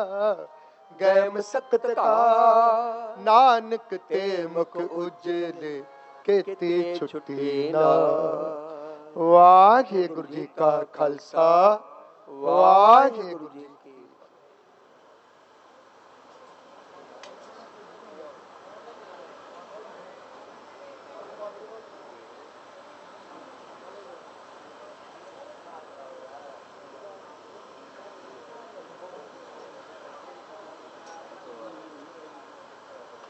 ਗਏ ਮਸਕਤ ਕਾ। ਨਾਨਕ ਤੇ ਮੁਖ ਉਜਲੇ ਕੀਤੀ ਛੁੱਟੀ ਨਾ। ਵਾਹਿਗੁਰੂ ਜੀ ਕਾ ਖਾਲਸਾ, ਵਾਹਿਗੁਰੂ ਜੀ